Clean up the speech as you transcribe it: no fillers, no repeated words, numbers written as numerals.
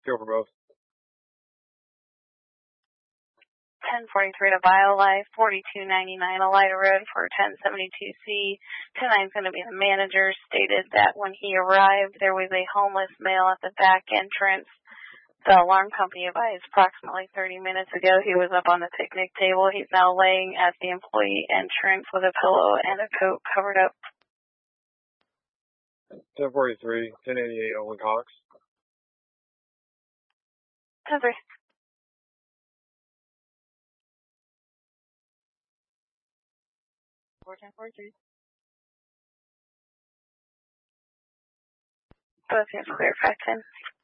Go for both. 1043 to BioLife, 4299 Elida Road for 1072C. 109 is going to be the manager. Stated that when he arrived, there was a homeless male at the back entrance. The alarm company advised approximately 30 minutes ago he was up on the picnic table. He's now laying at the employee entrance with a pillow and a coat covered up. 1043, 1088 Owen Cox. 10-3. Both hands clear, 510.